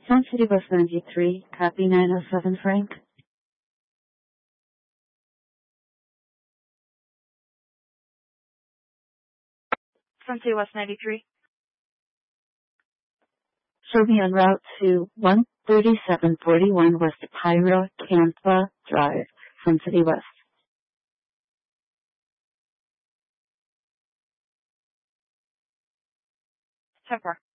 Sun City Bus 93, copy 907 Frank. Sun City West 93. Show me en route to 13741 West Pyra Campa Drive, Sun City West. 10-4.